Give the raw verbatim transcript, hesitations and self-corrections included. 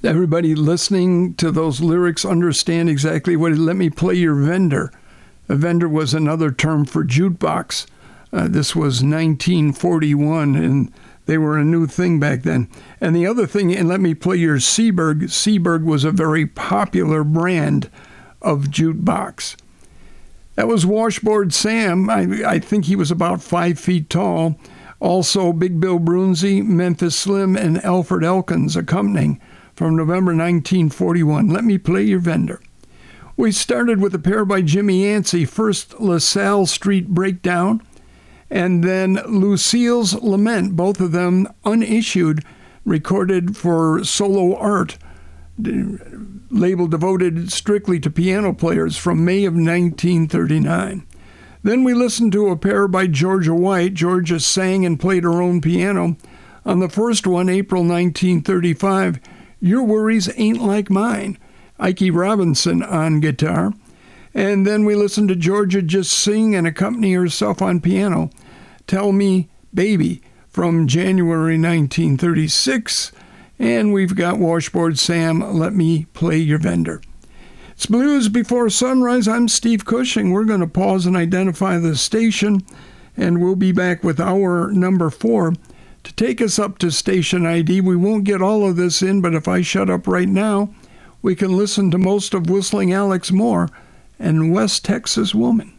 Everybody listening to those lyrics understand exactly what it, let me play your vendor. A vendor was another term for jukebox. Uh, this was nineteen forty-one, and they were a new thing back then. And the other thing, and let me play your Seeburg. Seeburg was a very popular brand of jukebox. That was Washboard Sam. I, I think he was about five feet tall. Also, Big Bill Brunzi, Memphis Slim, and Alfred Elkins accompanying from November nineteen forty-one. Let me play your vendor. We started with a pair by Jimmy Yancey, first LaSalle Street Breakdown, and then Lucille's Lament, both of them unissued, recorded for Solo Art, label devoted strictly to piano players, from May of nineteen thirty-nine. Then we listened to a pair by Georgia White. Georgia sang and played her own piano. On the first one, April nineteen thirty-five, Your Worries Ain't Like Mine, Ike Robinson on guitar. And then we listened to Georgia just sing and accompany herself on piano, Tell Me Baby, from January nineteen thirty-six. And we've got Washboard Sam, Let Me Play Your Vendor. It's Blues Before Sunrise. I'm Steve Cushing. We're going to pause and identify the station, and we'll be back with hour number four to take us up to station I D. We won't get all of this in, but if I shut up right now, we can listen to most of Whistling Alex Moore and West Texas Woman.